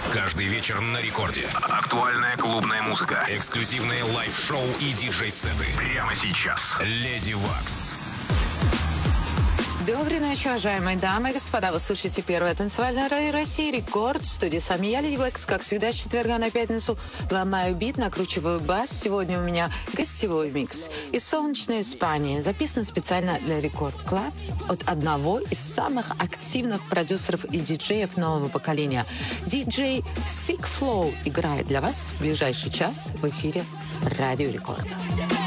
Каждый вечер на рекорде. Актуальная клубная музыка. Эксклюзивные лайв-шоу и диджей-сеты. Прямо сейчас. Леди Вакс. Доброй ночи, уважаемые дамы и господа. Вы слушаете первое танцевальное радио России «Рекорд». В студии с вами я, Леди Вакс. Как всегда, с четверга на пятницу ломаю бит, накручиваю бас. Сегодня у меня гостевой микс из солнечной Испании. Записан специально для Рекорд Клаб от одного из самых активных продюсеров и диджеев нового поколения. Диджей Sick Flow играет для вас в ближайший час в эфире Радио Рекорд.